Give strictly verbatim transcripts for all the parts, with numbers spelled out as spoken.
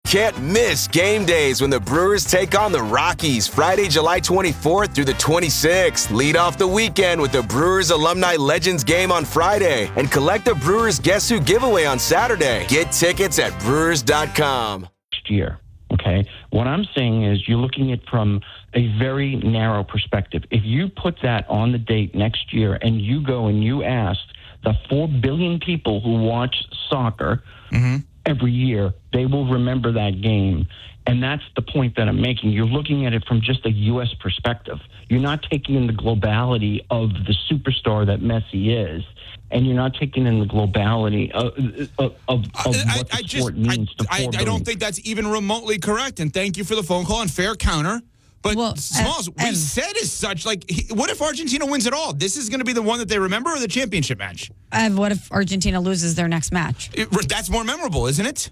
Can't miss game days when the Brewers take on the Rockies Friday, July twenty-fourth through the twenty-sixth. Lead off the weekend with the Brewers Alumni Legends game on Friday and collect the Brewers Guess Who giveaway on Saturday. Get tickets at brewers dot com. Next year, okay? What I'm saying is you're looking at it from a very narrow perspective. If you put that on the date next year and you go and you ask the four billion people who watch soccer mm-hmm. every year, they will remember that game. And that's the point that I'm making. You're looking at it from just a U S perspective. You're not taking in the globality of the superstar that Messi is, and you're not taking in the globality of, of, of, of I, what I, the I sport just, means I, to I, four I don't think that's even remotely correct. And thank you for the phone call and fair counter. But well, Smalls, uh, we um, said as such, like, he, what if Argentina wins it all? This is going to be the one that they remember, or the championship match? Uh, what if Argentina loses their next match? It, that's more memorable, isn't it?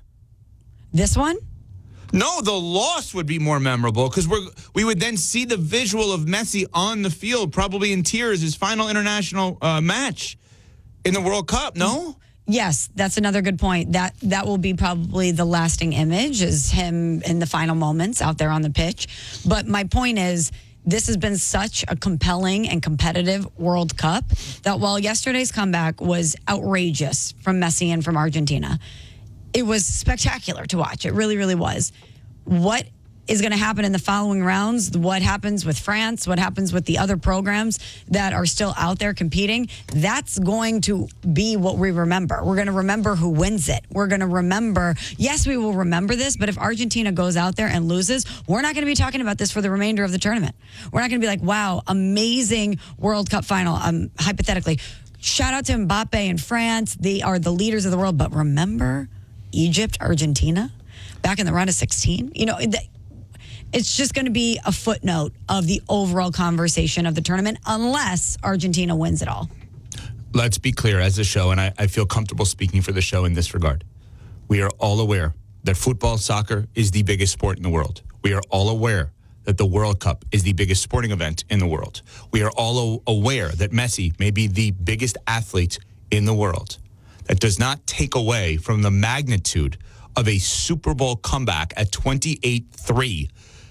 This one? No, the loss would be more memorable because we're we would then see the visual of Messi on the field, probably in tears, his final international uh, match in the World Cup. No. Yes, that's another good point. That that will be probably the lasting image, is him in the final moments out there on the pitch. But my point is, this has been such a compelling and competitive World Cup that while yesterday's comeback was outrageous from Messi and from Argentina, it was spectacular to watch. It really, really was. What is going to happen in the following rounds, what happens with France, what happens with the other programs that are still out there competing, that's going to be what we remember. We're going to remember who wins it. We're going to remember, yes, we will remember this, but if Argentina goes out there and loses, we're not going to be talking about this for the remainder of the tournament. We're not going to be like, wow, amazing World Cup final, um, hypothetically. Shout out to Mbappe and France. They are the leaders of the world. But remember Egypt, Argentina, back in the round of sixteen? You know, they, it's just going to be a footnote of the overall conversation of the tournament unless Argentina wins it all. Let's be clear as a show, and I, I feel comfortable speaking for the show in this regard. We are all aware that football, soccer is the biggest sport in the world. We are all aware that the World Cup is the biggest sporting event in the world. We are all aware that Messi may be the biggest athlete in the world. That does not take away from the magnitude of a Super Bowl comeback at twenty-eight three,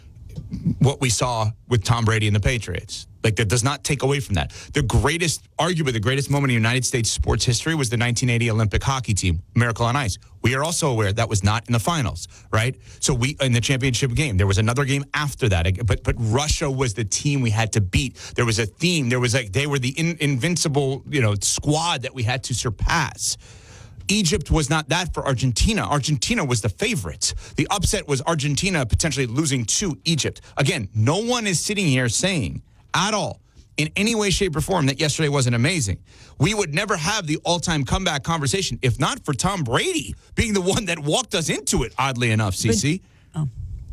what we saw with Tom Brady and the Patriots. Like, that does not take away from that. The greatest, arguably the greatest moment in United States sports history was the nineteen eighty Olympic hockey team, Miracle on Ice. We are also aware that was not in the finals, right? So we, in the championship game, there was another game after that, but but Russia was the team we had to beat. There was a theme. There was like, they were the in, invincible, you know, squad that we had to surpass. Egypt was not that for Argentina. Argentina was the favorites. The upset was Argentina potentially losing to Egypt. Again, no one is sitting here saying at all, in any way, shape, or form, that yesterday wasn't amazing. We would never have the all-time comeback conversation if not for Tom Brady being the one that walked us into it, oddly enough, Cece. Oh.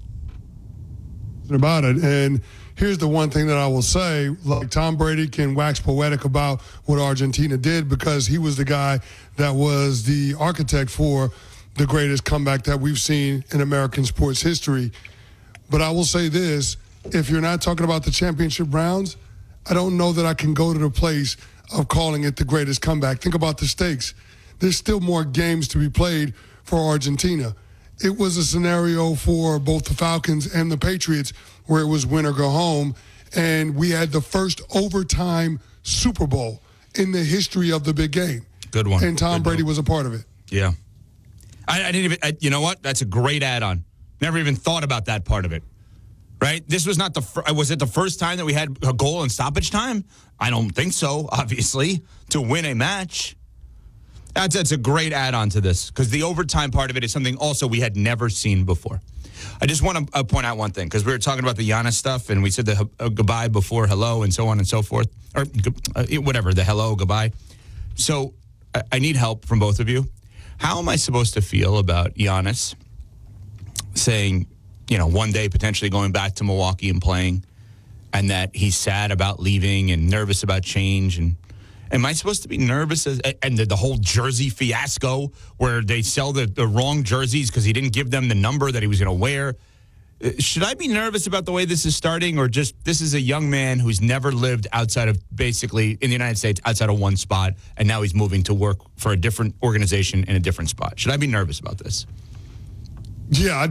About it. And here's the one thing that I will say, like, Tom Brady can wax poetic about what Argentina did because he was the guy that was the architect for the greatest comeback that we've seen in American sports history. But I will say this, if you're not talking about the championship rounds, I don't know that I can go to the place of calling it the greatest comeback. Think about the stakes. There's still more games to be played for Argentina. It was a scenario for both the Falcons and the Patriots where it was win or go home, and we had the first overtime Super Bowl in the history of the big game. Good one. And Tom Good Brady one. was a part of it. Yeah. I, I didn't even, I, you know what? That's a great add-on. Never even thought about that part of it. Right? This was not the, fir- was it the first time that we had a goal in stoppage time? I don't think so, obviously, to win a match. That's, that's a great add-on to this because the overtime part of it is something also we had never seen before. I just want to uh, point out one thing because we were talking about the Giannis stuff and we said the uh, goodbye before hello and so on and so forth, or uh, whatever, the hello, goodbye. So I, I need help from both of you. How am I supposed to feel about Giannis saying, you know, one day potentially going back to Milwaukee and playing, and that he's sad about leaving and nervous about change? And am I supposed to be nervous? As, and the, the whole jersey fiasco where they sell the, the wrong jerseys because he didn't give them the number that he was going to wear. Should I be nervous about the way this is starting, or just this is a young man who's never lived outside of, basically, in the United States, outside of one spot, and now he's moving to work for a different organization in a different spot? Should I be nervous about this? Yeah, I